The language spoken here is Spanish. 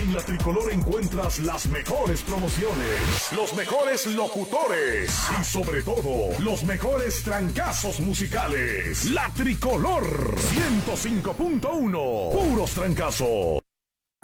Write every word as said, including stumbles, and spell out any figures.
En La Tricolor encuentras las mejores promociones, los mejores locutores y sobre todo, los mejores trancazos musicales. La Tricolor ciento cinco punto uno, puros trancazos.